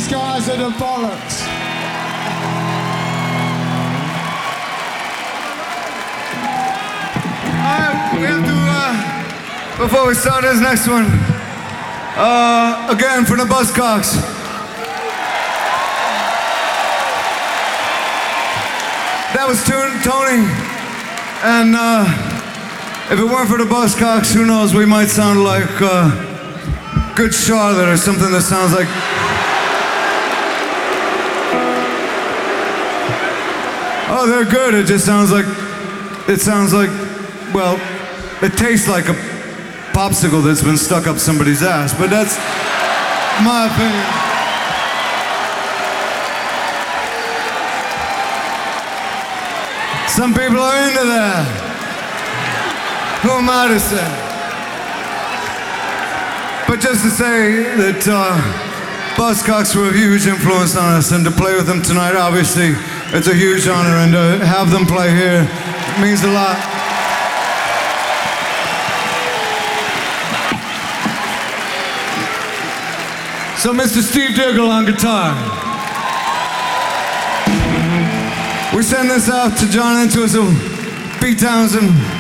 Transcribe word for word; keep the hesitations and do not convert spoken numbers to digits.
These guys are the bollocks. Alright, we have to, uh, before we start this next one, uh, again for the Buzzcocks. That was Tony, and uh, if it weren't for the Buzzcocks, who knows, we might sound like uh, Good Charlotte or something that sounds like... Oh, they're good, it just sounds like, it sounds like, well, it tastes like a popsicle that's been stuck up somebody's ass, but that's my opinion. Some people are into that. Who am I to say? But just to say that uh, Buzzcocks were a huge influence on us, and to play with them tonight, obviously, it's a huge honor, and to have them play here means a lot. So Mister Steve Diggle on guitar. We send this out to John Entwistle, Pete Townsend,